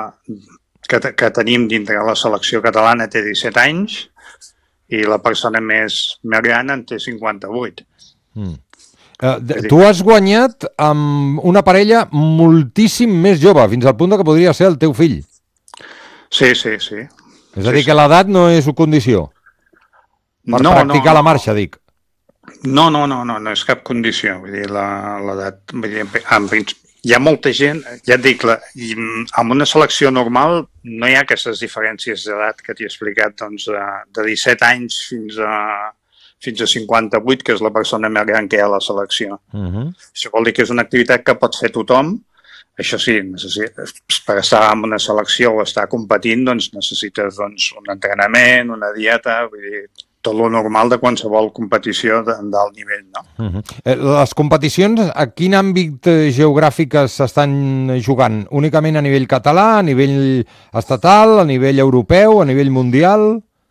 que tenim dintre la selecció catalana té 17 anys i la persona més gran en té 58. Tu has guanyat amb una parella moltíssim més jove, fins al punt que podria ser el teu fill. Sí. És a dir, que l'edat no és condició per practicar la marxa, dic. No és cap condició. Vull dir, l'edat... Hi ha molta gent, ja et dic, en una selecció normal no hi ha aquestes diferències d'edat que t'he explicat, doncs, de 17 anys fins a 58, que és la persona més gran que hi ha a la selecció. Això vol dir que és una activitat que pot fer tothom. Això sí, per estar en una selecció o estar competint, doncs necessites un entrenament, una dieta, vull dir, tot lo normal de qualsevol competició d'alt nivell, no? Les competicions, a quin àmbit geogràfic s'estan jugant? Únicament a nivell català, a nivell estatal, a nivell europeu, a nivell mundial?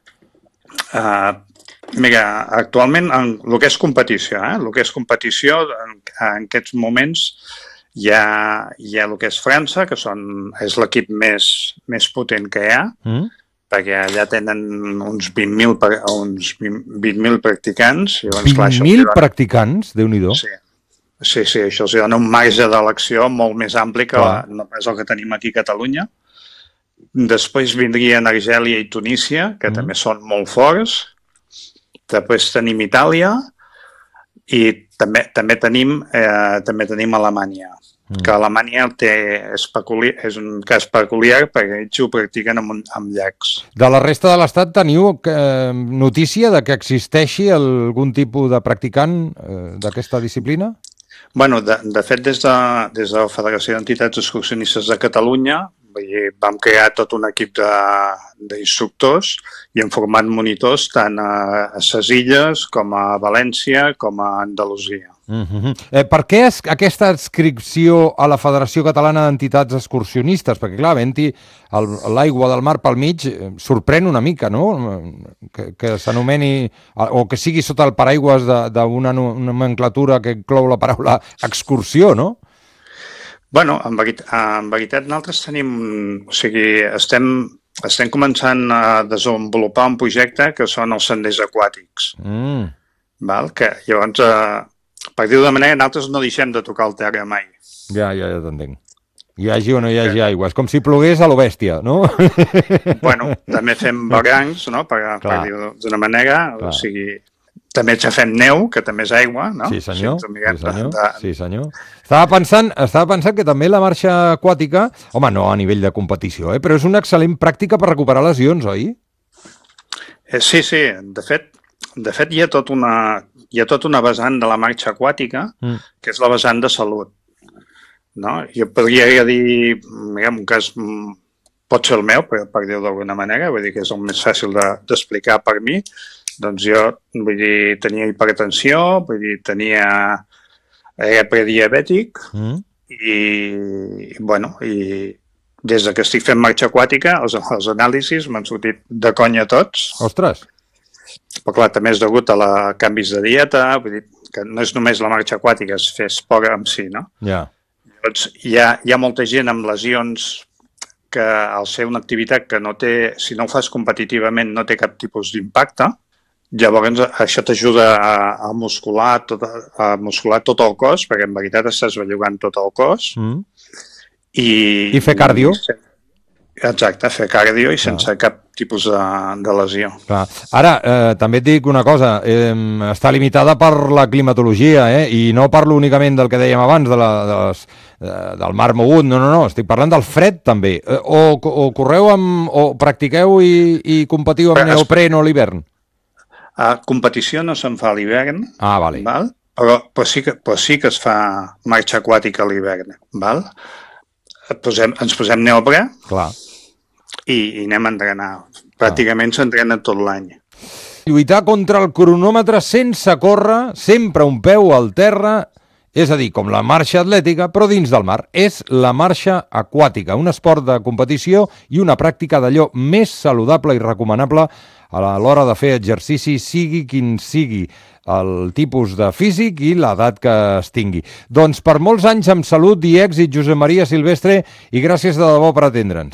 Mira, actualment, en el que és competició, en aquests moments hi ha el que és França, que és l'equip més potent que hi ha, perquè allà tenen uns 20.000 practicants. 20.000 practicants? Déu-n'hi-do. Sí, això els dona un marge d'elecció molt més ampli que no pas el que tenim aquí a Catalunya. Després vindrien Argèlia i Tunísia, que també són molt forts. Després tenim Itàlia i també tenim Alemanya. Que Alemanya és un cas peculiar perquè ells ho practiquen amb llacs. De la resta de l'Estat teniu notícia de que existeixi algun tipus de practicant d'aquesta disciplina? Bueno, de fet, des de la Federació d'Entitats Excursionistes de Catalunya vam crear tot un equip d'instructors i hem format monitors tant a ses Illes com a València com a Andalusia. Per què aquesta adscripció a la Federació Catalana d'Entitats Excursionistes? Perquè, clar, havent-hi l'aigua del mar pel mig, sorprèn una mica, no? Que s'anomeni, o que sigui sota el paraigües d'una nomenclatura que inclou la paraula excursió, no? Bueno, en veritat nosaltres estem començant a desenvolupar un projecte que són els senders aquàtics. Que llavors, per dir-ho de manera, nosaltres no deixem de tocar el terra mai. Ja t'entenc. Hi hagi o no hi hagi aigua. És com si plogués a lo bèstia, no? Bueno, també fem barrancs, no? Per dir-ho d'una manera, o sigui... També xafem neu, que també és aigua, no? Sí, senyor. Estava pensant que també la marxa aquàtica, home, no a nivell de competició, però és una excel·lent pràctica per recuperar lesions, oi? Sí. De fet, hi ha tot una vessant de la marxa aquàtica, que és la vessant de salut. No? Jo podria dir, mira, en un cas pot ser el meu, per dir-ho d'alguna manera, vull dir que és el més fàcil d'explicar per mi. Doncs jo, tenia hipertensió, era prediabètic i des que estic fent marxa aquàtica, els anàlisis m'han sortit de conya tots. Ostres! Però clar, també és degut a canvis de dieta, vull dir que no és només la marxa aquàtica, és fer esport en si, no? Llavors, hi ha molta gent amb lesions que al ser una activitat que no té, si no ho fas competitivament, no té cap tipus d'impacte. Llavors, això t'ajuda a muscular tot el cos, perquè en veritat estàs bellugant tot el cos. I fer càrdio. Exacte, fer càrdio i sense cap tipus de lesió. Ara, també et dic una cosa, està limitada per la climatologia, i no parlo únicament del que dèiem abans, del mar mogut, no, estic parlant del fred també. O correu o practiqueu i competiu amb neopren a l'hivern? Competició no se'n fa a l'hivern, vale. Però sí que es fa marxa aquàtica a l'hivern. Ens posem neoprè i anem a entrenar. Pràcticament s'entrena tot l'any. Lluitar contra el cronòmetre sense córrer, sempre un peu al terra, és a dir, com la marxa atlètica, però dins del mar. És la marxa aquàtica, un esport de competició i una pràctica d'allò més saludable i recomanable a l'hora de fer exercici, sigui quin sigui el tipus de físic i l'edat que es tingui. Doncs per molts anys amb salut i èxit, Josep Maria Silvestre, i gràcies de debò per atendre'ns.